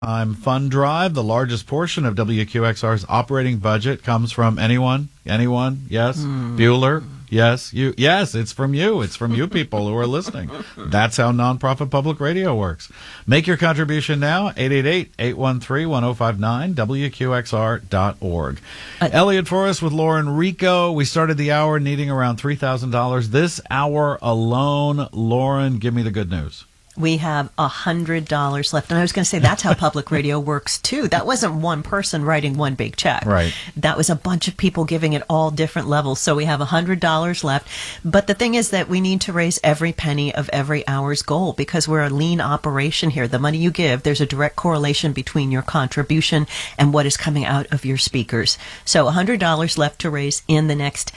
I'm Fund Drive. The largest portion of WQXR's operating budget comes from anyone? Anyone? Yes. Bueller? Yes. You? Yes, it's from you. It's from you people who are listening. That's how nonprofit public radio works. Make your contribution now. 888-813-1059, WQXR.org. Elliot Forrest with Lauren Rico. We started the hour needing around $3,000. This hour alone, Lauren, give me the good news. We have $100 left. And I was going to say, that's how public radio works, too. That wasn't one person writing one big check. Right. That was a bunch of people giving at all different levels. So we have $100 left. But the thing is that we need to raise every penny of every hour's goal because we're a lean operation here. The money you give, there's a direct correlation between your contribution and what is coming out of your speakers. So $100 left to raise in the next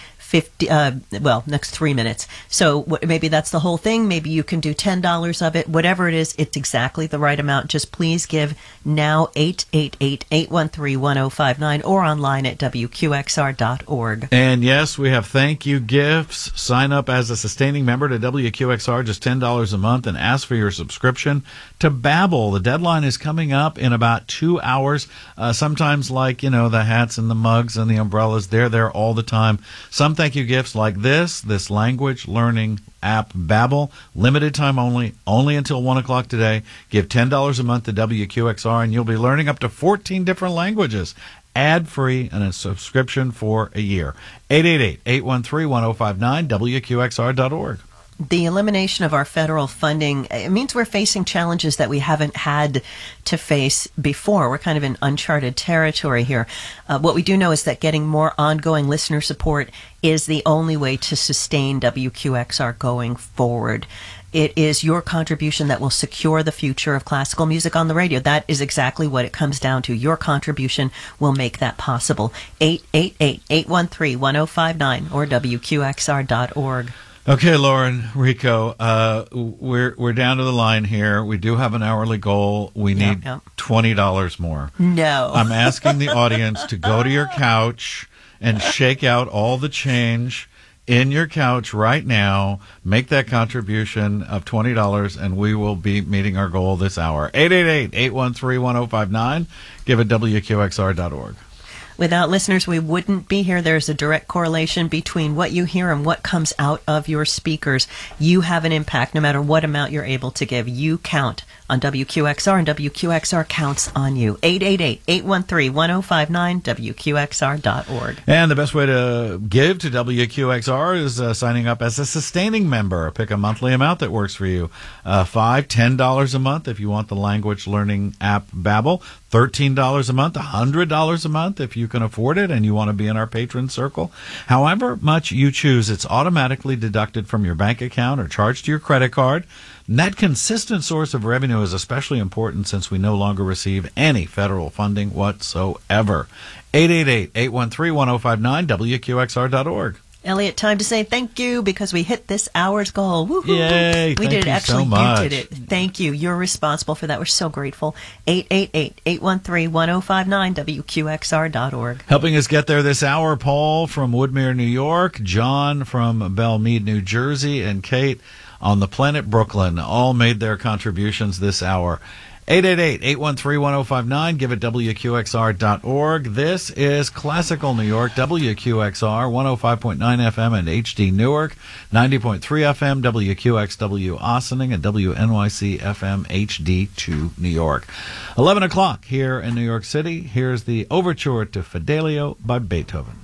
next 3 minutes. So maybe that's the whole thing. Maybe you can do $10 of it. Whatever it is, it's exactly the right amount. Just please give now, 888-813-1059 or online at WQXR.org. And yes, we have thank you gifts. Sign up as a sustaining member to WQXR, just $10 a month, and ask for your subscription to Babbel. The deadline is coming up in about 2 hours. Sometimes like, the hats and the mugs and the umbrellas, they're there all the time. Some thank you gifts like this language learning app Babbel, limited time only until 1 o'clock today. Give $10 a month to WQXR and you'll be learning up to 14 different languages, ad-free, and a subscription for a year. 888-813-1059, WQXR.org. The elimination of our federal funding, it means we're facing challenges that we haven't had to face before. We're kind of in uncharted territory here. What we do know is that getting more ongoing listener support is the only way to sustain WQXR going forward. It is your contribution that will secure the future of classical music on the radio. That is exactly what it comes down to. Your contribution will make that possible. 888-813-1059 or WQXR.org. Okay, Lauren Rico, we're down to the line here. We do have an hourly goal. We need $20 more. No. I'm asking the audience to go to your couch and shake out all the change in your couch right now. Make that contribution of $20, and we will be meeting our goal this hour. 888-813-1059. Give it WQXR.org. Without listeners, we wouldn't be here. There's a direct correlation between what you hear and what comes out of your speakers. You have an impact no matter what amount you're able to give. You count on WQXR, and WQXR counts on you. 888-813-1059, WQXR.org. And the best way to give to WQXR is signing up as a sustaining member. Pick a monthly amount that works for you. $5, $10 a month if you want the language learning app Babbel. $13 a month, $100 a month if you can afford it and you want to be in our patron circle. However much you choose, it's automatically deducted from your bank account or charged to your credit card. And that consistent source of revenue is especially important since we no longer receive any federal funding whatsoever. 888-813-1059, WQXR.org. Elliot, time to say thank you because we hit this hour's goal. Woo-hoo. Yay, we did it. Actually, so much. You did it. Thank you. You're responsible for that. We're so grateful. 888-813-1059, WQXR.org. Helping us get there this hour, Paul from Woodmere, New York, John from Belmead, New Jersey, and Kate on the planet Brooklyn all made their contributions this hour. 888-813-1059. Give it WQXR.org. This is Classical New York, WQXR, 105.9 FM and HD Newark, 90.3 FM, WQXW Ossining, and WNYC FM HD2 New York. 11 o'clock here in New York City. Here's the Overture to Fidelio by Beethoven.